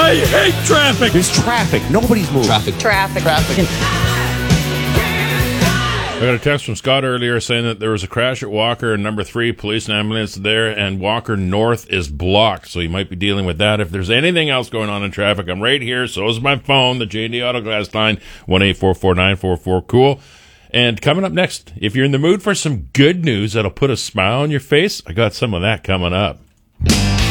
I hate traffic. There's traffic. Nobody's moving. Traffic. I got a text from Scott earlier saying that there was a crash at Walker and number 3, police and ambulance there, and Walker North is blocked, so you might be dealing with that. If there's anything else going on in traffic, I'm right here. So is my phone, the J&D Auto Glass line, 1-844-944-COOL. And coming up next, if you're in the mood for some good news that'll put a smile on your face, I got some of that coming up.